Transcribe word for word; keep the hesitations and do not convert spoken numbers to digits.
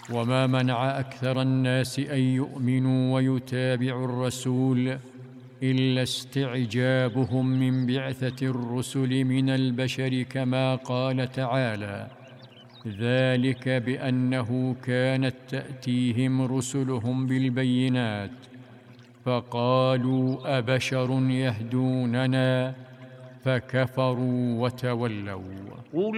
وما منع أكثر الناس أن يؤمنوا ويتابعوا الرسول إلا استعجابهم من بعثة الرسل من البشر، كما قال تعالى: ذلك بأنه كانت تأتيهم رسلهم بالبينات فقالوا أبشر يهدوننا فكفروا وتولوا.